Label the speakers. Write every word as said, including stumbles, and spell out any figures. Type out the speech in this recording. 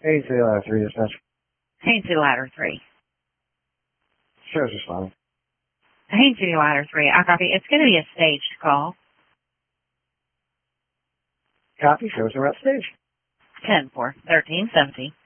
Speaker 1: Haines City Ladder three, dispatch.
Speaker 2: Haines City Ladder three.
Speaker 1: Sheriff's responding.
Speaker 2: Haines City Ladder three, I copy. It's going to be a staged call.
Speaker 1: Copy, shows the route stage.
Speaker 2: ten four, thirteen seventy.